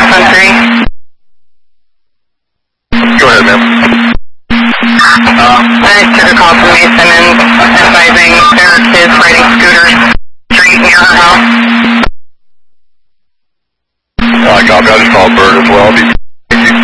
613. Go ahead, ma'am. I took a call from Mason and advising there are kids riding scooters street near her house. I just called Bird as well.